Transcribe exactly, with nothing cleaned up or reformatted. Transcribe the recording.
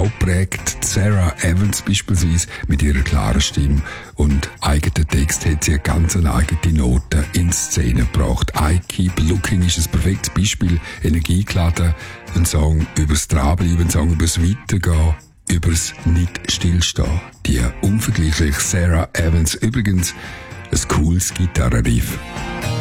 auch prägt. Sarah Evans beispielsweise mit ihrer klaren Stimme und eigenen Text hat sie eine ganz eigene Note in Szene gebracht. I Keep Looking ist ein perfektes Beispiel, energiegeladen, ein Song übers Dranbleiben, ein Song übers Weitergehen, übers nicht stillstehen. Die unvergleichliche Sarah Evans, übrigens ein cooles Gitarrenriff.